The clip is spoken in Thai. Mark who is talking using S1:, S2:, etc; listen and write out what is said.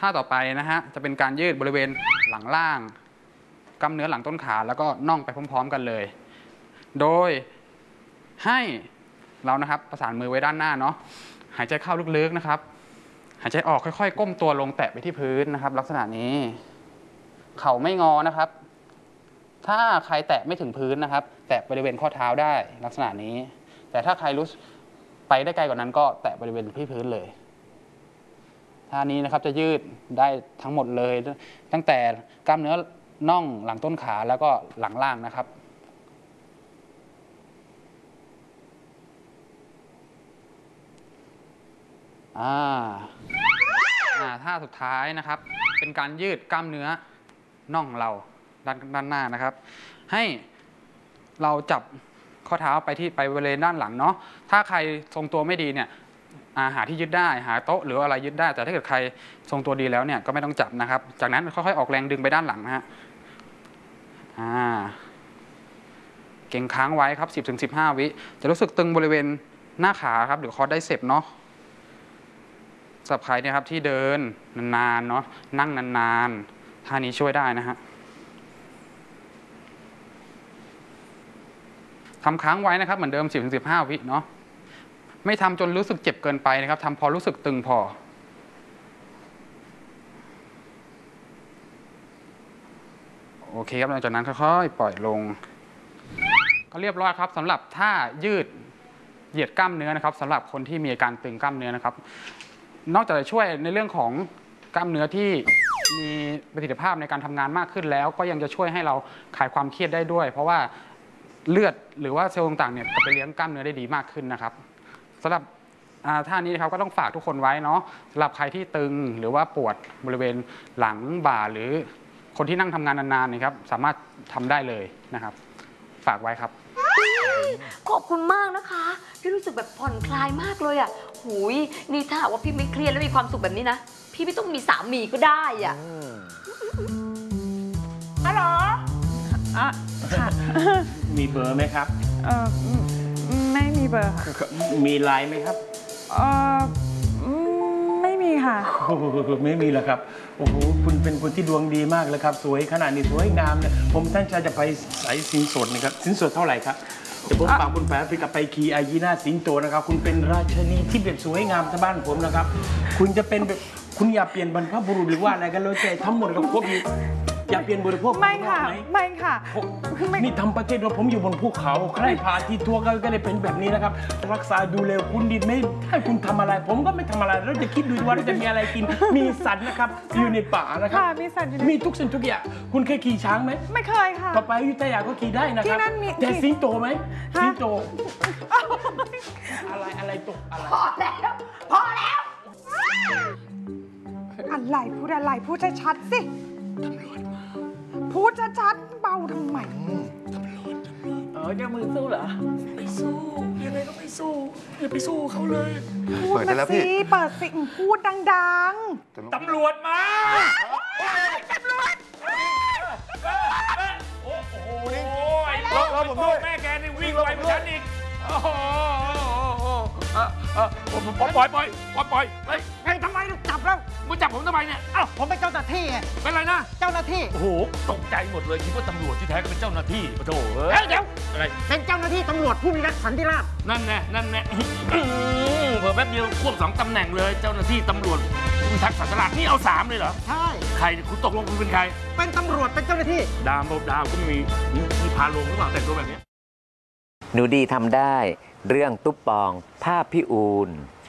S1: ท่าต่อไปนะฮะจะเป็นการยืดบริเวณหลังล่างกล้ามเนื้อหลังต้นขาแล้วก็น่องไปพร้อมๆกันเลย โดยให้เรานะครับประสานมือไว้ด้านหน้าเนาะหายใจเข้าลึกๆนะครับหายใจออกค่อยๆก้มตัวลงแตะไปที่พื้นนะครับลักษณะนี้เข่าไม่งอนะครับถ้าใครแตะไม่ถึงพื้นนะครับแตะบริเวณข้อเท้าได้ลักษณะนี้แต่ถ้าใครรู้ไปได้ไกลกว่านั้นก็แตะบริเวณที่พื้นเลยท่านี้นะครับจะยืดได้ทั้งหมดเลยตั้งแต่กล้ามเนื้อน่องหลังต้นขาแล้วก็หลังล่างนะครับท่าสุดท้ายนะครับเป็นการยืดกล้ามเนื้อน่องเราด้านหน้านะครับให้เราจับข้อเท้าไปบริเวณด้านหลังเนาะถ้าใครทรงตัวไม่ดีเนี่ยหาที่ยึดได้หาโต๊ะหรืออะไรยึดได้แต่ถ้าเกิดใครทรงตัวดีแล้วเนี่ยก็ไม่ต้องจับนะครับจากนั้นค่อยๆออกแรงดึงไปด้านหลังนะฮะเก่งค้างไว้ครับ 10-15 วิจะรู้สึกตึงบริเวณหน้าขาครับหรือคอได้เสพเนาะสำหรับใครเนี่ยครับที่เดินนานๆเนาะนั่งนานๆท่านี้ช่วยได้นะฮะทำค้างไว้นะครับเหมือนเดิม 10-15 วิเนาะไม่ทำจนรู้สึกเจ็บเกินไปนะครับทำพอรู้สึกตึงพอโอเคครับหลังจากนั้นค่อยๆปล่อยลงก็เรียบร้อยครับสำหรับท่ายืดเหยียดกล้ามเนื้อนะครับสำหรับคนที่มีอาการตึงกล้ามเนื้อนะครับนอกจากจะช่วยในเรื่องของกล้ามเนื้อที่มีประสิทธิภาพในการทำงานมากขึ้นแล้วก็ยังจะช่วยให้เราคลายความเครียดได้ด้วยเพราะว่าเลือดหรือว่าเซลล์ต่างๆเนี่ยจะไปเลี้ยงกล้ามเนื้อได้ดีมากขึ้นนะครับสำหรับท่านี้นะครับก็ต้องฝากทุกคนไว้เนาะสำหรับใครที่ตึงหรือว่าปวดบริเวณหลังบ่าหรือคนที่นั่งทำงานนานๆนะครับสามารถทำได้เลยนะครับฝากไว้ครับ
S2: ขอบคุณมากนะคะพี่รู้สึกแบบผ่อนคลายมากเลยอ่ะหูยนี่ถ้าหากว่าพี่ไม่เครียดและมีความสุขแบบนี้นะพี่ไม่ต้องมีสามีก็ได้อ่ะฮัลโหล
S3: ค่ะมีเบอร์ไหมครับ
S4: ไม่มีเบอร์ค่ะ
S3: มีไลน์ไหมครับ
S4: ไม่มีค่ะ
S3: ไม่มีแล้วครับโอ้โหคุณเป็นคนที่ดวงดีมากเลยครับสวยขนาดนี้สวยงามเนี่ยผมตั้งใจจะไปใส่สินสดนะครับสินสดเท่าไหร่ครับจะผมฝากคุณแฝดไปกับไปขี่อายีนาสิงโตนะครับคุณเป็นราชนีที่แบบสวยงามที่บ้านผมนะครับคุณจะเป็นแบบคุณอย่าเปลี่ยนบรรพบุรุษหรือว่าอะไรกันแล้วแต่ทั้งหมดกับพวกนี้อย่าเปลี่ยนบริโภค
S4: ไม่ค่ะไม่ค่ะ
S3: นี่ทำประเทศเราผมอยู่บนภูเขาใครพาที่ทัวร์ก็เลยเป็นแบบนี้นะครับรักษาดูแลคุณดีไม่ให้คุณทำอะไรผมก็ไม่ทำอะไรแล้วจะคิดดูว่าเราจะมีอะไรกินมีสัตว์นะครับอยู่ในป่านะครับ
S4: มีสัตว์
S3: มีทุกสิ่งทุกอย่างคุณเคยขี่ช้างไหม
S4: ไม่เคยค่ะ
S3: ต่อไปอยุธยาก็ขี่ได้นะครับ
S4: ที่นั่นมี
S3: แต่สิงโตไหมสิงโตอะไรตกอะไร
S2: พอแล้ว
S4: อะไรพูดอะไรพูดชัดๆสิตำรวจมาพูดชัดๆเบาทำไม
S3: ตำรวจจะมือสู้เหรอ
S2: ไม่สู้ยังไงก็ไม่สู้อย่าไปสู้เขาเลย
S4: พูดมาสิเปิดสิพูดดัง
S3: ๆตำรวจมา
S2: ตำรวจ
S3: โอ้โหแล้วผมด้วยแม่แกนี่วิ่งไวกว่าฉันอีกโอ้โหปล่อย
S4: ไอ้ทำไมจับแล้ว
S3: มึงจับผมทำไมเนี่ย
S4: อ้าวผมเป็นเจ้าหน้าที่
S3: เป็นไรนะ
S4: เจ้าหน้าที่
S3: โอ้โหตกใจหมดเลยคิดว่าตำรวจที่แท้ก็เป็นเจ้าหน้าที่ปะโถ
S4: เดี๋ยว
S3: อะไร
S4: เป็นเจ้าหน้าที่ตำรวจผู้มีสันติราษฎร์
S3: นั่นแน่เพิ่มแป๊บเดียวควบ2ตำแหน่งเลยเจ้าหน้าที่ตำรวจผู้พิทักษ์สันติราษฎร์นี่เอา3เลยเหรอ
S4: ใช่
S3: ใครคุณตกลงคุณเป็นใคร
S4: เป็นตำรวจเป็นเจ้าหน้าที่
S3: ดาวก็มีพาลงหรือเปล่าแต่งตัวแบบนี้
S5: หนูดีทำได้เรื่องตุ๊บปองภาพพี่อูน